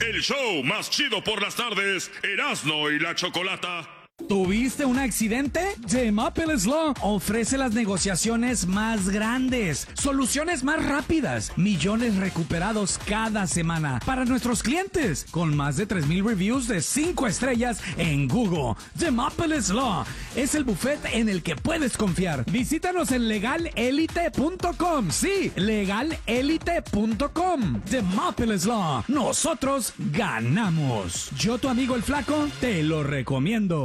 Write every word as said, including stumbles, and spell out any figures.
el show más chido por las tardes, Erasmo y la Chocolata. ¿Tuviste un accidente? The Maples Law ofrece las negociaciones más grandes, soluciones más rápidas, millones recuperados cada semana para nuestros clientes, con más de tres mil reviews de cinco estrellas en Google. The Maples Law es el buffet en el que puedes confiar. Visítanos en legal elite punto com. Sí, legal elite punto com. The Maples Law. Nosotros ganamos. Yo, tu amigo el Flaco, te lo recomiendo.